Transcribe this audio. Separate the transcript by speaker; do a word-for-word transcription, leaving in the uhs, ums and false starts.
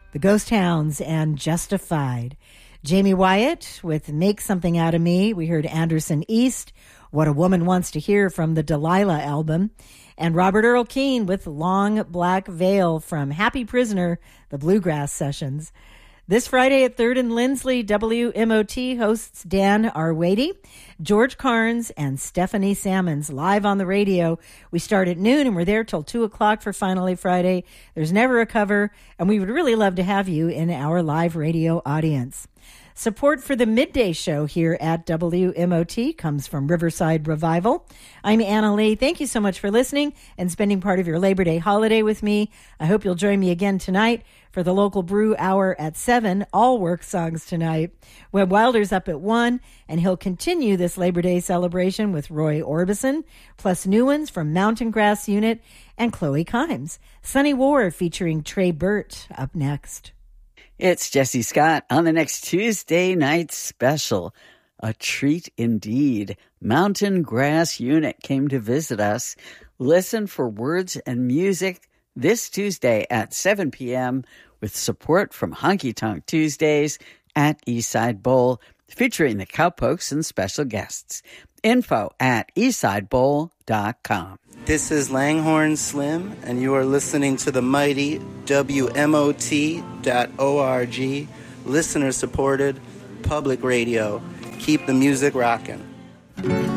Speaker 1: The Ghost Hounds and Justified. Jamie Wyatt with Make Something Out of Me. We heard Anderson East, What a Woman Wants to Hear from the Delilah album. And Robert Earl Keen with Long Black Veil from Happy Prisoner, the Bluegrass Sessions. This Friday at third and Lindsley, W M O T hosts Dan Arwady, George Carnes, and Stephanie Sammons live on the radio. We start at noon and we're there till two o'clock for Finally Friday. There's never a cover, and we would really love to have you in our live radio audience. Support for the midday show here at W M O T comes from Riverside Revival. I'm Anna Lee. Thank you so much for listening and spending part of your Labor Day holiday with me. I hope you'll join me again tonight for the local brew hour at seven, all work songs tonight. Webb Wilder's up at one, and he'll continue this Labor Day celebration with Roy Orbison, plus new ones from Mountain Grass Unit and Chloe Kimes. Sunny War featuring Trey Burt up next.
Speaker 2: It's Jesse Scott on the next Tuesday night special. A treat indeed. Mountain Grass Unit came to visit us. Listen for Words and Music this Tuesday at seven p.m. with support from Honky Tonk Tuesdays at Eastside Bowl, featuring the Cowpokes and special guests. Info at eastside bowl dot com.
Speaker 3: This is Langhorne Slim, and you are listening to the mighty W M O T dot org, listener-supported public radio. Keep the music rocking.